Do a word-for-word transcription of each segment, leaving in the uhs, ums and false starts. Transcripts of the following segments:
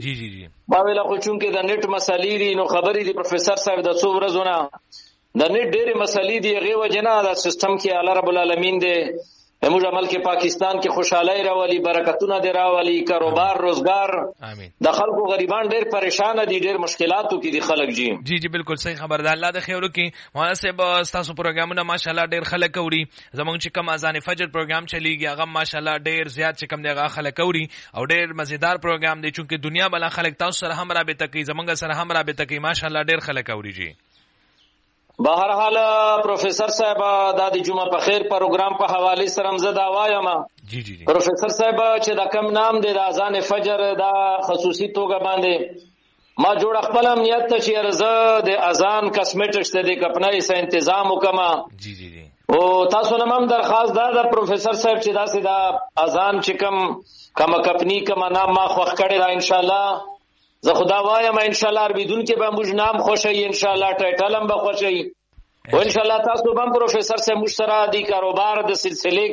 جی جی جی ما ویل خو چون کې د نت مسلې دي نو خبرې دي پروفیسور صاحب د څو ورځې نه د نت ډېرې مسلې دي هغه وجنه د سیستم کې الله رب العالمین دی موږ عمل کې پاکستان کې خوشحالي راولي برکتونه دی راولي کاروبار روزګار امين د خلکو غریبان ډېر پریشان دي ډېر مشکلاتو کې دي خلک جی جی جی بالکل صحیح خبر ده الله د خیر وکي مولانا صاحب تاسو پروګرامونه ماشاءالله ډېر خلک اوري زمونږ چې کوم اذان فجر پروګرام چلیږي هغه ماشاءالله ډېر زیات چې کوم دی هغه خلک اوري او ډېر مزیدار پروګرام دی چې دنیا بل خلک تاسو سره هم رابطه کوي زمونږ سره هم رابطه کوي ماشاءالله ډېر خلک اوري جی بهر حال پروفیسور صاحب د د جمعه په خیر پروګرام په حواله سره زدا وایم جی جی جی پروفیسور صاحب چې د کم نام دی د اذان فجر د خصوصي توګه باندې ما جوړ خپل امنیت ته چې ارزه د اذان کاسمیټکس ته د کپنای سه تنظیم وکما جی جی جی او تاسو نه هم درخواست ده د پروفیسور صاحب چې داسې د اذان چې کم کما کپنی کما نام ما خوښ کړی دا ان شاء الله زه خدا وایم ان شاء الله عربیدون کې به موږ نام خوشي ان شاء الله ټایټل هم به خوشي او ان شاء الله تاسو هم پروفیسور سے مشترا دی کاروبار د سلسله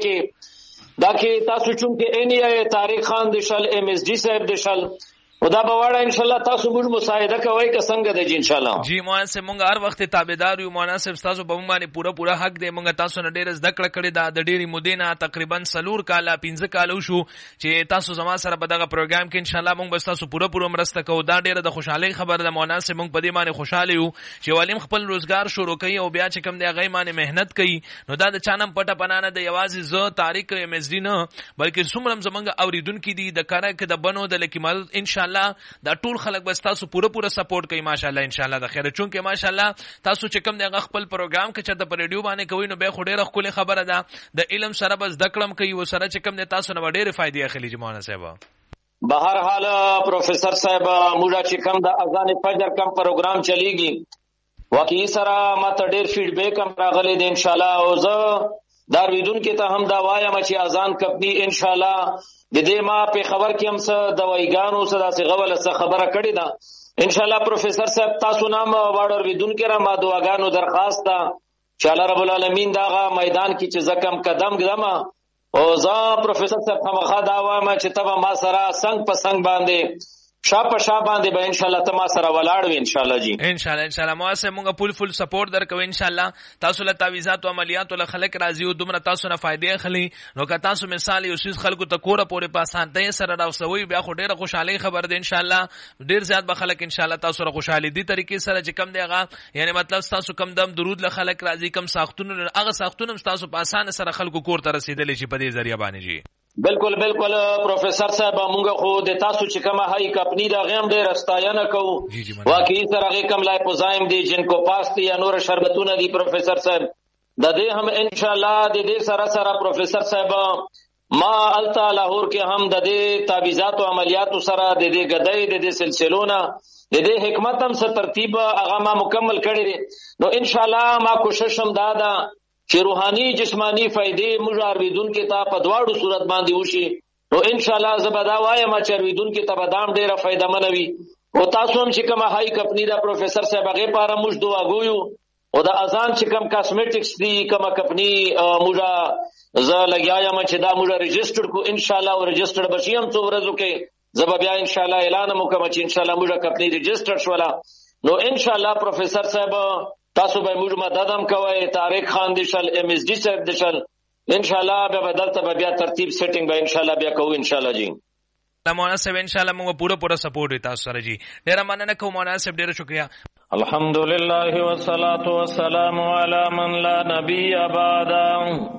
کې دا کې تاسو چون کې ان ای طارق خان دشل ام اس ڈی صاحب دشل خدا بواړه ان شاء الله تاسو موږ مساعده کوي که څنګه د ان شاء الله جی مولانا سے مونږ هر وخت تابعدار یو مولانا صاحب تاسو په مونږ باندې پورا پورا حق دی مونږ تاسو نه ډیر زده کړه کړې دا د ډېری مودینه تقریبا سلور کاله پنځه کال شو چې تاسو زما سره په دغه پروګرام کې ان شاء الله مونږ به تاسو پورا پورا مرسته کوو دا ډیره د خوشحالي خبر ده مولانا صاحب مونږ په دې باندې خوشاله یو چې ولیم خپل روزګار شروع کوي او بیا چې کوم دی هغه باندې مهنت کوي نو دا د چانم پټه پنانه د یوازې زه تاریخ ام اس ډی نه بلکې څومره زمونږ اوریدونکو دي د کاره کې د بنو د لکه مدد ان شاء الله دا ټول خلک بس تاسو پوره پوره سپورټ کوي ماشاءالله ان شاء الله د خیر چون کې ماشاءالله تاسو چې کوم د خپل پروګرام کې چې د ریډیو باندې کوي نو به خو ډیره خپل خبره ده د علم سره بس د کلم کوي و سره چې کوم د تاسو نه ډیره فائدې اخلي جمعونه صاحب بهر حال پروفیسور صاحب موږ چې کوم د اذان فجر کم پروګرام چلیږي واقعي سره ماته ډیر فیډبیک هم راغلی دی ان شاء الله او زه دارویدون کې ته هم دا وایم چې اذان کپنی ان شاء الله د دې ما په خبر کې هم څه دوايګانو څه داسې غوله څه خبره کړې ده ان شاء الله پروفیسور صاحب تاسو نام واړو ریدون کې را ما دواګانو درخواست ده چې الله رب العالمین داغه میدان کې چې زکم قدم قدم او زه پروفیسور صاحب خامخا دا وایم چې تبه ما سره څنګه په څنګه باندې شا په شا باندې به ان شاء الله تما سره ولاړ وي ان شاء الله جی ان شاء الله ان شاء الله مو سه مونږه فل فل سپورټ درکو ان شاء الله تاسو له تعویذات او عملیات له خلک راضي او دومره تاسو نه فائدې اخلي نو که تاسو مثال یو شیز خلکو ته کوره پورې پاسانته سره راوسوي بیا خو ډیره خوشحالي خبر ده ان شاء الله ډیر زیات به خلک ان شاء الله تاسو سره خوشحالي دي طریقې سره چې کم دیغه یعنی مطلب تاسو کم دم درود له خلک راضي کم ساختونه هغه ساختونه تاسو په اسانه سره خلکو کور ته رسیدلی شي په دې ذریعہ باندې جی بالکل بالکل پروفیسور صاحب مونږ خو د تاسو چې کومه هاي کمپنی دا غیم ډیر استاینه کوو واقعي سره هغه کم لای پوزایم دي جن کو پاس یا نور شربتونه دي پروفیسور صاحب د دې هم ان شاء الله د دې سره سره پروفیسور صاحب ما التا لاهور کې هم د دې تعویذات او عملیات سره د دې غدای د دې سلسلونه د دې حکمت هم څه ترتیب هغه ما مکمل کړی نو ان شاء الله ما کوشش هم دادا چې روحاني جسمانی فائدې موږ ارویدون کې تا په دواړو صورت باندې وشي نو ان شاء الله زبدا وایم چې ارویدون کې تبدام ډیره فائدہ منوي او تاسو هم چې کومه هاي کمپنی دا پروفیسور صاحب هغه لپاره موږ دعا کوو او دا اذان چې کوم کاسمیټکس دی کومه کمپنی موږ ز لګیایم چې دا موږ ريجستره کو ان شاء الله او ريجستره بشیم څو ورځو کې زب بیا ان شاء الله اعلان وکم چې ان شاء الله موږ کمپنی ريجستره شولا نو ان شاء الله پروفیسور صاحب تاسو به موږ مدد هم کوي طارق خان دشل ام اس ڈی صاحب دشل ان شاء الله به بدلته به بیا ترتیب سیټینګ به ان شاء الله بیا کوو ان شاء الله جی مولانا صاحب ان شاء الله موږ پورا پورا سپورټ تاسو سره جی ډیر مننه کوم مولانا صاحب ډیر شکریا الحمدلله والصلاه والسلام علی من لا نبی بعد